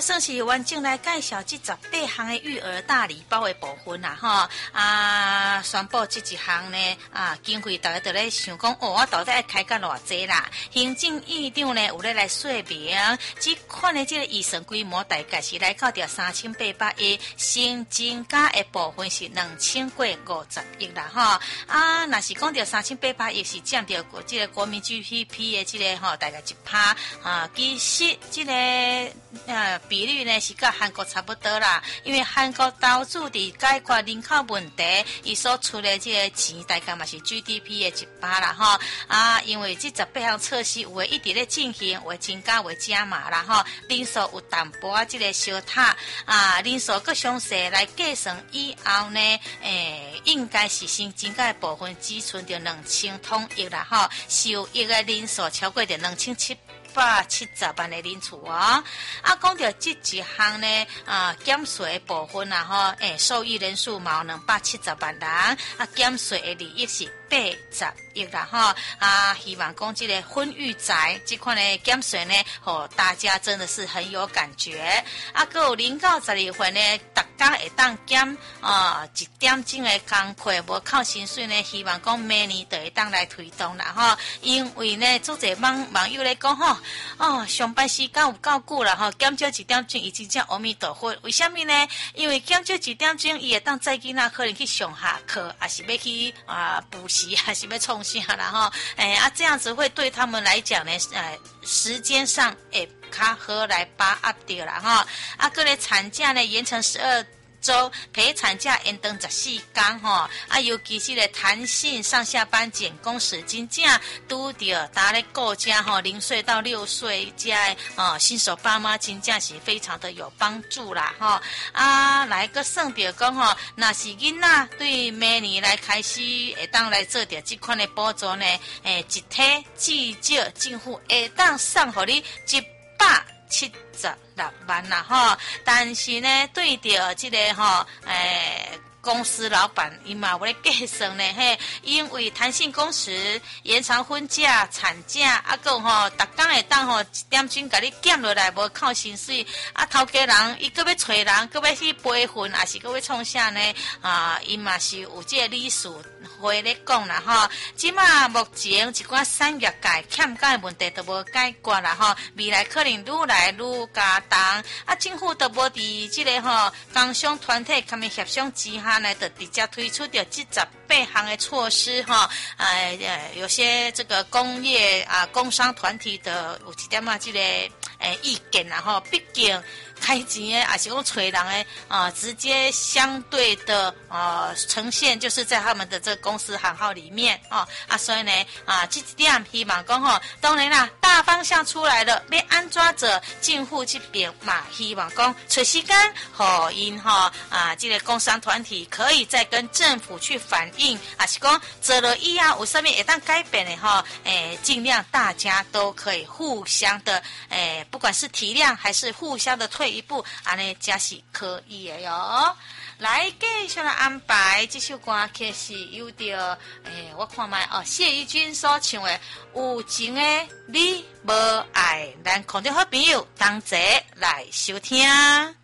算是完整来介绍这18项的育儿大礼包的部分啦吼。宣布这一项呢经费大家都在想讲我到底要开价偌济啦？行政院长呢有咧来说明，这款的这个预算规模大概是来到着3800亿，新增加的部分是2050亿啦吼。若是讲着3800亿是占着这个国民 GDP 的这个大概1%其实这个比率呢是跟韩国差不多啦，因为韩国投资伫解决人口问题，伊所出的这个钱大概嘛是 GDP 的1%啦吼。因为这18项措施有的一直咧进行，有的增加，有的加码啦吼。人数有淡薄这个小塔人数更详细来计算以后呢，应该是新增加的部分只存着2000通亿啦吼，受益的人数超过着2770万的人次讲到这一项呢减税的部分啦吼，受益人数嘛有270万人，减税的利益是80亿啦吼。希望讲这个婚育财这款的减税呢，大家真的是很有感觉。还有0到12岁呢，大家会当减1点钟的工课无靠薪水呢，希望讲明年就会当来推动啦吼。因为呢，做者网友来讲上班时间有够久啦吼，减少1点钟已经叫阿弥陀佛。为什么呢？因为减少1点钟，伊会当载囡仔可能去上下课，还是要去补习，还是要创啥啦吼。这样子会对他们来讲呢，时间上会较好来把握到啦吼。个咧产假呢延长12周，陪产假延长14天吼。尤其是咧弹性上下班减工时，真正拄着大家咧顾家吼，0岁到6岁家新手爸妈真正是非常的有帮助啦吼。来个算着讲吼，若是囡仔对明年来开始会当来做着这款的补助呢，一体至少政府会当送互你176万啦吼。但是呢，对着这个公司老板伊嘛有咧计算呢因为弹性工时、延长婚假、产假，还有逐工会当1点钟甲你减落来，无靠薪水。头家人伊搁要找人，搁要去培训，还是搁要创啥呢？伊嘛是有这个理事会咧讲啦吼。即马目前一寡产业界欠价的问题都无解决啦吼，未来可能愈来愈加重。政府都无伫这个工商团体他们协商之下呢，就直接推出的这18项的措施有些这个工业工商团体的有一点这个意见啦吼，毕竟开钱的也是讲找人的直接相对的呈现就是在他们的这个公司行号里面所以呢这一点希望讲当然啦，大方向出来了，要安怎做，政府这边嘛希望讲找时间互因这个工商团体可以再跟政府去反映，还是讲做了以后有什么会当改变的尽量大家都可以互相的不管是体谅还是互相的退一步，安尼才是可以的哟。来继续来安排这首歌曲是有着我看卖谢怡君所唱的《有情的你无爱》，咱空中好朋友同齐来收听。